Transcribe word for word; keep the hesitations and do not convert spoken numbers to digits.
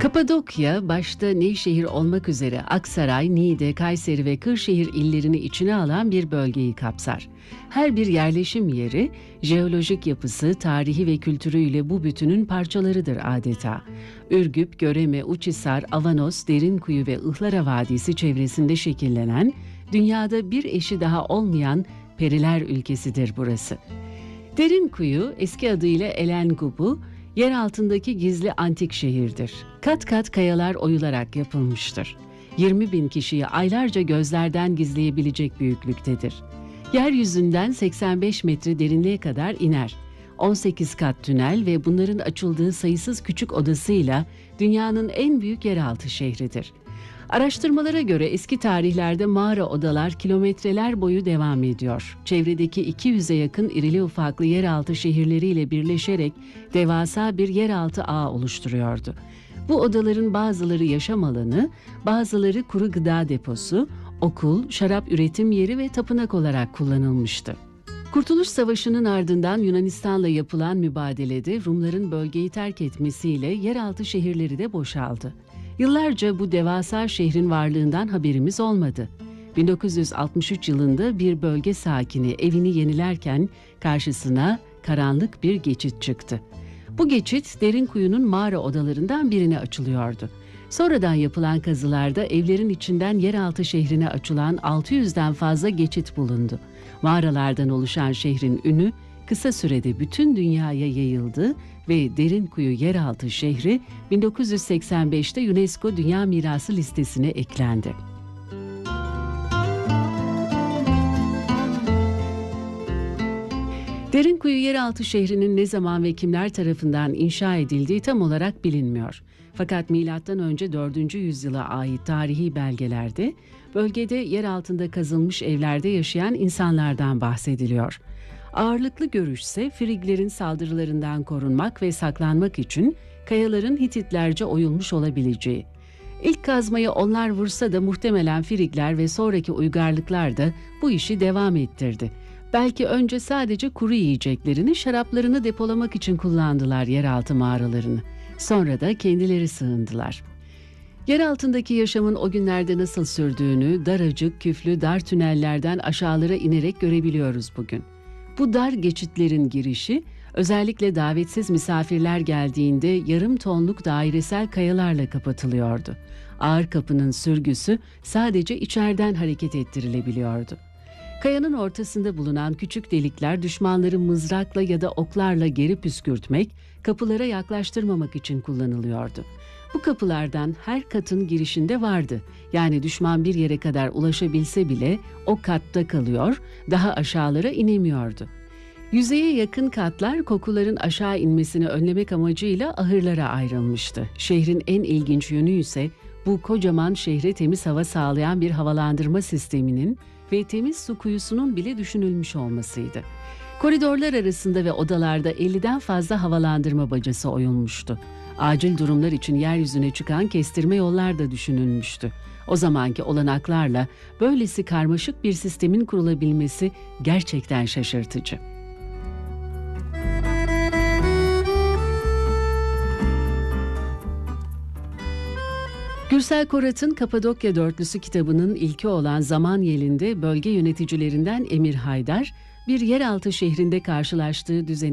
Kapadokya, başta Nevşehir olmak üzere Aksaray, Niğde, Kayseri ve Kırşehir illerini içine alan bir bölgeyi kapsar. Her bir yerleşim yeri, jeolojik yapısı, tarihi ve kültürüyle bu bütünün parçalarıdır adeta. Ürgüp, Göreme, Uçhisar, Avanos, Derinkuyu ve Ihlara Vadisi çevresinde şekillenen, dünyada bir eşi daha olmayan periler ülkesidir burası. Derinkuyu, eski adıyla Elengubu, yer altındaki gizli antik şehirdir. Kat kat kayalar oyularak yapılmıştır. yirmi bin kişiyi aylarca gözlerden gizleyebilecek büyüklüktedir. Yeryüzünden seksen beş metre derinliğe kadar iner. on sekiz kat tünel ve bunların açıldığı sayısız küçük odasıyla dünyanın en büyük yeraltı şehridir. Araştırmalara göre eski tarihlerde mağara odalar kilometreler boyu devam ediyor. Çevredeki iki yüze yakın irili ufaklı yeraltı şehirleriyle birleşerek devasa bir yeraltı ağı oluşturuyordu. Bu odaların bazıları yaşam alanı, bazıları kuru gıda deposu, okul, şarap üretim yeri ve tapınak olarak kullanılmıştı. Kurtuluş Savaşı'nın ardından Yunanistan'la yapılan mübadelede Rumların bölgeyi terk etmesiyle yeraltı şehirleri de boşaldı. Yıllarca bu devasa şehrin varlığından haberimiz olmadı. bin dokuz yüz altmış üç yılında bir bölge sakini evini yenilerken karşısına karanlık bir geçit çıktı. Bu geçit Derinkuyu'nun mağara odalarından birine açılıyordu. Sonradan yapılan kazılarda evlerin içinden yeraltı şehrine açılan altı yüzden fazla geçit bulundu. Mağaralardan oluşan şehrin ünü kısa sürede bütün dünyaya yayıldı ve Derinkuyu yeraltı şehri bin dokuz yüz seksen beşte UNESCO Dünya Mirası listesine eklendi. Derinkuyu yeraltı şehrinin ne zaman ve kimler tarafından inşa edildiği tam olarak bilinmiyor. Fakat milattan önce dördüncü yüzyıla ait tarihi belgelerde bölgede yer altında kazılmış evlerde yaşayan insanlardan bahsediliyor. Ağırlıklı görüşse Friglerin saldırılarından korunmak ve saklanmak için kayaların Hititlerce oyulmuş olabileceği. İlk kazmayı onlar vursa da muhtemelen Frigler ve sonraki uygarlıklar da bu işi devam ettirdi. Belki önce sadece kuru yiyeceklerini, şaraplarını depolamak için kullandılar yeraltı mağaralarını. Sonra da kendileri sığındılar. Yer altındaki yaşamın o günlerde nasıl sürdüğünü daracık, küflü, dar tünellerden aşağılara inerek görebiliyoruz bugün. Bu dar geçitlerin girişi, özellikle davetsiz misafirler geldiğinde yarım tonluk dairesel kayalarla kapatılıyordu. Ağır kapının sürgüsü sadece içeriden hareket ettirilebiliyordu. Kayanın ortasında bulunan küçük delikler düşmanları mızrakla ya da oklarla geri püskürtmek, kapılara yaklaştırmamak için kullanılıyordu. Bu kapılardan her katın girişinde vardı. Yani düşman bir yere kadar ulaşabilse bile o katta kalıyor, daha aşağılara inemiyordu. Yüzeye yakın katlar kokuların aşağı inmesini önlemek amacıyla ahırlara ayrılmıştı. Şehrin en ilginç yönü ise bu kocaman şehre temiz hava sağlayan bir havalandırma sisteminin ve temiz su kuyusunun bile düşünülmüş olmasıydı. Koridorlar arasında ve odalarda elliden fazla havalandırma bacası oyulmuştu. Acil durumlar için yeryüzüne çıkan kestirme yollar da düşünülmüştü. O zamanki olanaklarla böylesi karmaşık bir sistemin kurulabilmesi gerçekten şaşırtıcı. Gürsel Korat'ın Kapadokya Dörtlüsü kitabının ilki olan Zaman Yeli'nde bölge yöneticilerinden Emir Haydar, bir yeraltı şehrinde karşılaştığı düzeni